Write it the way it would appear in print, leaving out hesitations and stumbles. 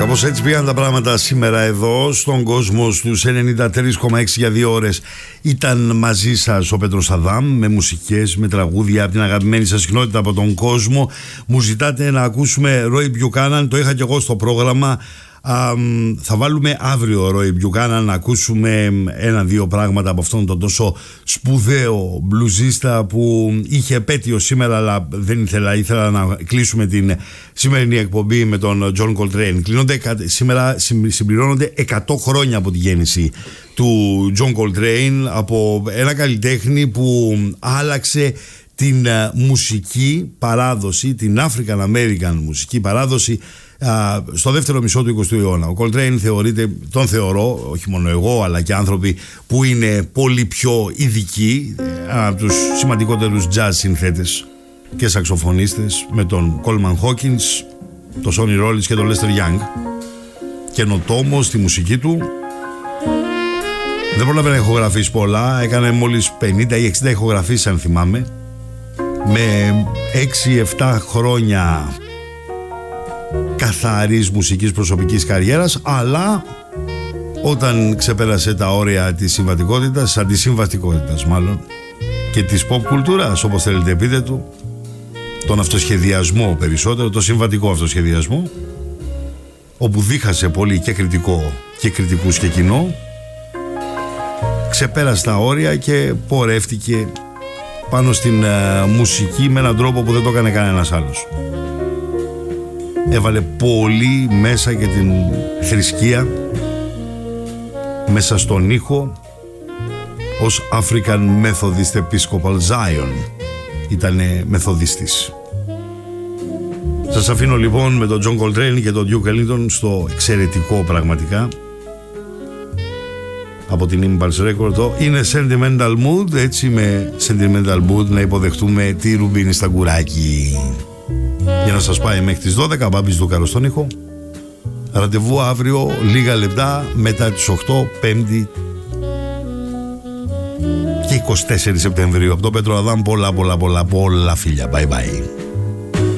Κάπως έτσι πήγαν τα πράγματα σήμερα εδώ στον κόσμο στους 93,6 για 2 ώρες. Ήταν μαζί σας ο Πέτρος Αδάμ με μουσικές, με τραγούδια από την αγαπημένη σας συχνότητα από τον κόσμο. Μου ζητάτε να ακούσουμε Roy Buchanan, το είχα και εγώ στο πρόγραμμα. Θα βάλουμε αύριο Roy Buchanan να ακούσουμε 1-2 πράγματα από αυτόν τον τόσο σπουδαίο μπλουζίστα που είχε επέτειο σήμερα, αλλά δεν ήθελα να κλείσουμε την σημερινή εκπομπή με τον John Coltrane. Σήμερα συμπληρώνονται 100 χρόνια από τη γέννηση του John Coltrane, από ένα καλλιτέχνη που άλλαξε την μουσική παράδοση, την African American μουσική παράδοση στο δεύτερο μισό του 20ου αιώνα. Ο Coltrane τον θεωρώ, όχι μόνο εγώ αλλά και άνθρωποι που είναι πολύ πιο ειδικοί, από τους σημαντικότερους jazz συνθέτες και σαξοφωνίστες, με τον Coleman Hawkins, τον Sonny Rollins και τον Lester Young. Καινοτόμος στη μουσική του, δεν πρόλαβε να ηχογραφήσει πολλά, έκανε μόλις 50 ή 60 ηχογραφήσεις αν θυμάμαι, με 6-7 χρόνια καθαρής μουσικής προσωπικής καριέρας, αλλά όταν ξεπέρασε τα όρια της συμβατικότητας, αντισυμβατικότητας μάλλον, και της pop κουλτούρας, όπως θέλετε πείτε του, τον αυτοσχεδιασμό περισσότερο, το συμβατικό αυτοσχεδιασμό, όπου δίχασε πολύ και κριτικό και κριτικούς και κοινό, ξεπέρασε τα όρια και πορεύτηκε πάνω στην μουσική με έναν τρόπο που δεν το έκανε κανένας άλλος. Έβαλε πολύ μέσα και την θρησκεία μέσα στον ήχο, ως African Methodist Episcopal Zion. Ήτανε μεθοδιστής. Σας αφήνω λοιπόν με τον John Coltrane και τον Duke Ellington στο εξαιρετικό πραγματικά από την Impulse Record, το είναι Sentimental Mood. Έτσι με Sentimental Mood να υποδεχτούμε τη Ρουμπίνη Σταγκουράκη για να σας πάει μέχρι τις 12. Μπάμπης Δούκαρος στον ήχο. Ραντεβού αύριο λίγα λεπτά μετά τις 8, 5η και 24 Σεπτεμβρίου. Από τον Πέτρο Αδάμ πολλά φιλιά. Bye bye.